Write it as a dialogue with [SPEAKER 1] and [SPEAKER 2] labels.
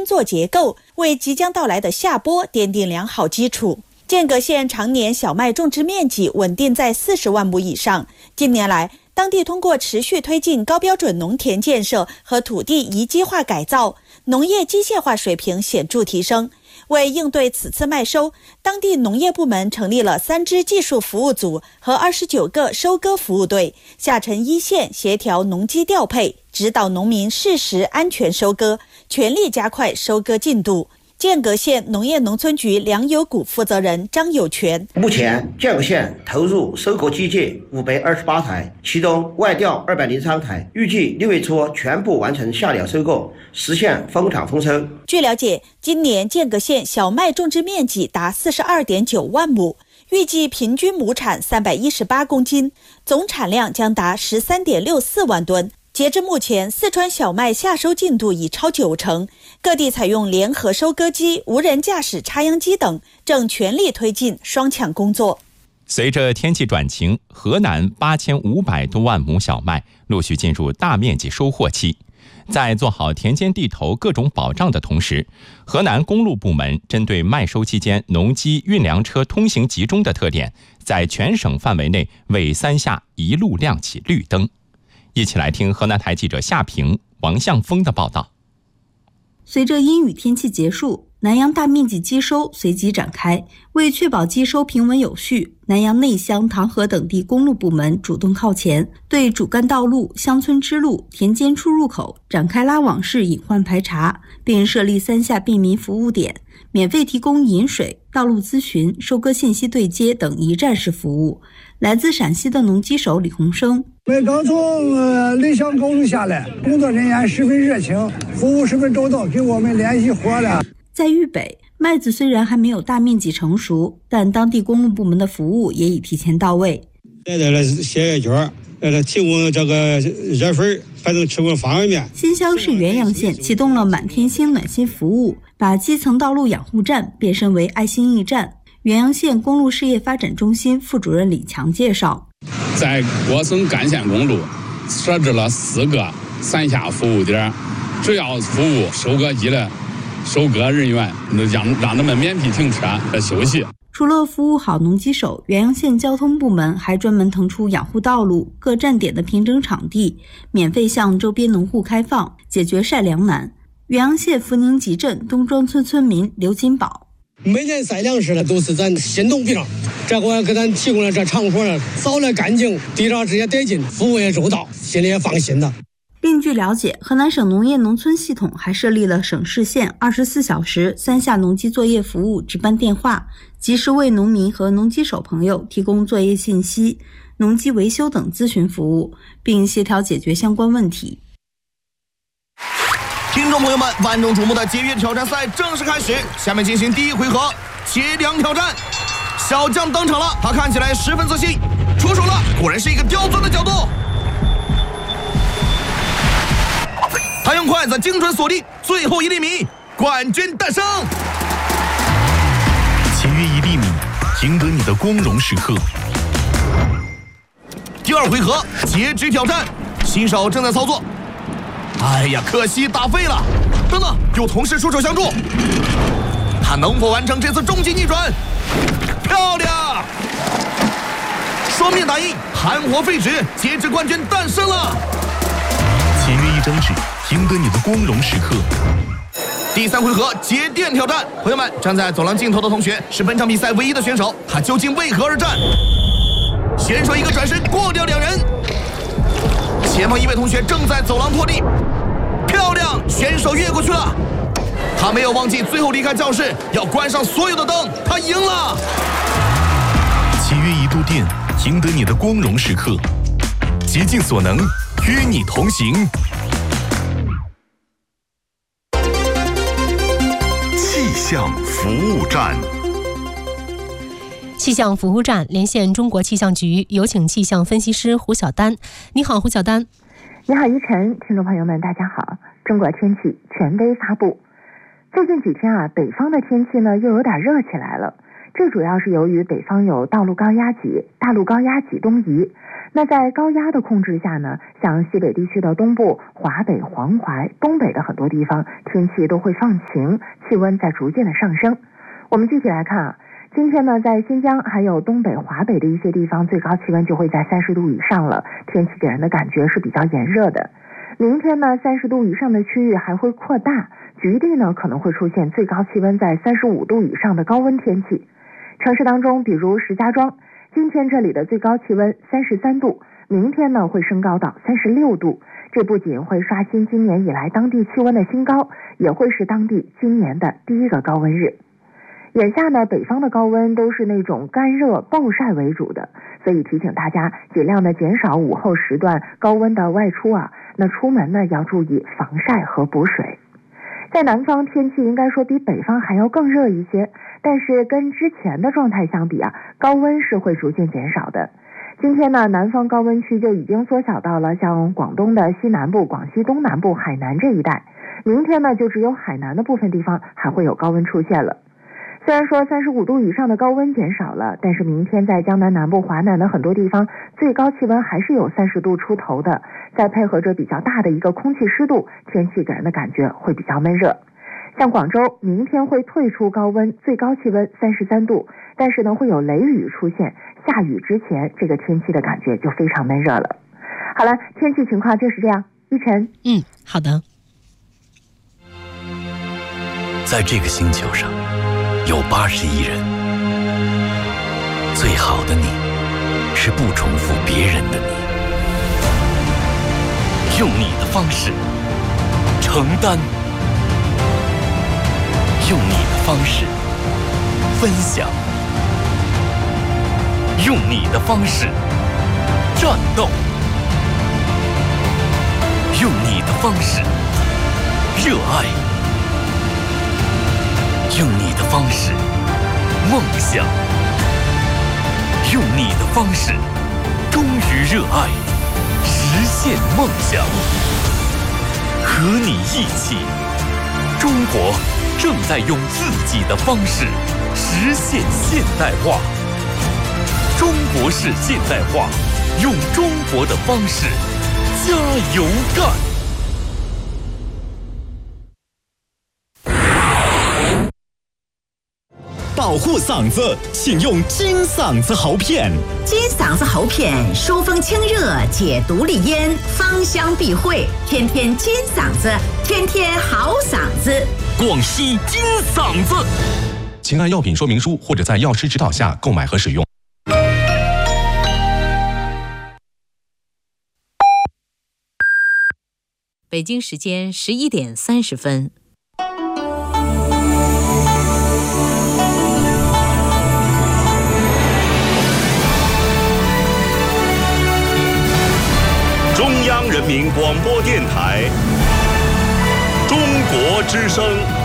[SPEAKER 1] 作结构，为即将到来的下播奠定良好基础。间隔县常年小麦种植面积稳定在40万亩以上，近年来当地通过持续推进高标准农田建设和土地宜机化改造，农业机械化水平显著提升。为应对此次麦收，当地农业部门成立了3支技术服务组和29个收割服务队，下沉一线协调农机调配，指导农民适时安全收割，全力加快收割进度。间隔县农业农村局粮油股负责人张有全：
[SPEAKER 2] 目前间隔县投入收割机械528台，其中外调203台，预计6月初全部完成下料收割，实现丰产丰收。
[SPEAKER 1] 据了解，今年间隔县小麦种植面积达42.9万亩，预计平均亩产318公斤，总产量将达13.64万吨。截至目前，四川小麦夏收进度已超90%，各地采用联合收割机、无人驾驶插秧机等，正全力推进双抢工作。
[SPEAKER 3] 随着天气转晴，河南8500多万亩小麦陆续进入大面积收获期。在做好田间地头各种保障的同时，河南公路部门针对麦收期间农机运粮车通行集中的特点，在全省范围内为3下一路亮起绿灯。一起来听河南台记者夏平、王向峰的报道。
[SPEAKER 4] 随着阴雨天气结束，南阳大面积机收随即展开。为确保机收平稳有序，南阳内乡、唐河等地公路部门主动靠前，对主干道路、乡村支路、田间出入口展开拉网式隐患排查，并设立3下便民服务点，免费提供饮水、道路咨询、收割信息对接等一站式服务。来自陕西的农机手李洪生：
[SPEAKER 5] 我们刚从内乡高中下来，工作人员十分热情，服务十分周到，给我们联系活了。
[SPEAKER 4] 在豫北，麦子虽然还没有大面积成熟，但当地公路部门的服务也已提前到位。
[SPEAKER 6] 现在的写阅卷，提供这个热水，还能吃个方便面。
[SPEAKER 4] 新乡市原阳县启动了满天星暖心服务，把基层道路养护站变身为爱心驿站。原阳县公路事业发展中心副主任李强介绍，
[SPEAKER 7] 在各省干线公路设置了4个3下服务点，主要服务收割机的收割人员，让他们免费停车休息。
[SPEAKER 4] 除了服务好农机手，原阳县交通部门还专门腾出养护道路、各站点的平整场地，免费向周边农户开放，解决晒粮难。原阳县福宁集镇东庄村村民刘金宝：
[SPEAKER 8] 每年晒粮食的都是咱新农兵，这回给咱提供了这场所了，扫了干净，地上直接得劲，服务也周到，心里也放心的。
[SPEAKER 4] 另据了解，河南省农业农村系统还设立了省市县24小时3下农机作业服务值班电话，及时为农民和农机手朋友提供作业信息、农机维修等咨询服务，并协调解决相关问题。
[SPEAKER 9] 听众朋友们，万众瞩目的节约挑战赛正式开始，下面进行第一回合接粮挑战。小将登场了，他看起来十分自信，出手了，果然是一个刁钻的角度。他用筷子精准锁定最后1厘米，冠军诞生。
[SPEAKER 10] 节约1厘米，赢得你的光荣时刻。
[SPEAKER 9] 第2回合截止挑战，新手正在操作。哎呀，可惜打废了。等等，有同事出手相助，他能否完成这次终极逆转？漂亮！双面打印，含活废纸，截止冠军诞生了。
[SPEAKER 10] 节约1张纸，赢得你的光荣时刻。
[SPEAKER 9] 第3回合节电挑战，朋友们，站在走廊尽头的同学是本场比赛唯一的选手，他究竟为何而战？选手一个转身过掉2人，前方一位同学正在走廊拖地，漂亮，选手越过去了。他没有忘记最后离开教室要关上所有的灯，他赢了。
[SPEAKER 10] 节约1度电，赢得你的光荣时刻。竭尽所能，与你同行。
[SPEAKER 11] 气象服务站。
[SPEAKER 12] 气象服务站连线中国气象局，有请气象分析师胡晓丹。你好，胡晓丹。
[SPEAKER 13] 你好，依晨，听众朋友们，大家好。中国天气权威发布。最近几天北方的天气呢又有点热起来了。这主要是由于北方有道路高压脊，大陆高压脊东移， 那在高压的控制下呢，像西北地区的东部、华北、黄淮、东北的很多地方，天气都会放晴，气温在逐渐的上升。我们具体来看啊，今天呢，在新疆还有东北、华北的一些地方，最高气温就会在30度以上了，天气给人的感觉是比较炎热的。明天呢，30度以上的区域还会扩大，局地呢可能会出现最高气温在35度以上的高温天气。城市当中，比如石家庄，今天这里的最高气温33度，明天呢会升高到36度。这不仅会刷新今年以来当地气温的新高，也会是当地今年的第一个高温日。眼下呢，北方的高温都是那种干热暴晒为主的，所以提醒大家尽量的减少午后时段高温的外出啊。那出门呢要注意防晒和补水。在南方天气应该说比北方还要更热一些，但是跟之前的状态相比啊，高温是会逐渐减少的。今天呢，南方高温区就已经缩小到了像广东的西南部、广西东南部、海南这一带。明天呢，就只有海南的部分地方还会有高温出现了。虽然说35度以上的高温减少了，但是明天在江南南部、华南的很多地方，最高气温还是有30度出头的。再配合着比较大的一个空气湿度，天气给人的感觉会比较闷热。像广州，明天会退出高温，最高气温33度，但是呢会有雷雨出现，下雨之前这个天气的感觉就非常闷热了。好了，天气情况就是这样。依晨，
[SPEAKER 12] 好的。
[SPEAKER 10] 在这个星球上有80亿人，最好的你是不重复别人的你，用你的方式承担，用你的方式分享，用你的方式战斗，用你的方式热爱，用你的方式梦想，用你的方式忠于热爱，实现梦想。和你一起，中国正在用自己的方式实现现代化。中国式现代化，用中国的方式加油干。
[SPEAKER 14] 保护嗓子，请用金嗓子喉片。
[SPEAKER 15] 金嗓子喉片疏风清热，解毒利咽，芳香避秽，天天金嗓子，天天好嗓子。
[SPEAKER 14] 广西金嗓子，请按药品说明书或者在药师指导下购买和使用。
[SPEAKER 16] 北京时间11点30分。
[SPEAKER 11] 中央人民广播电台，中国之声。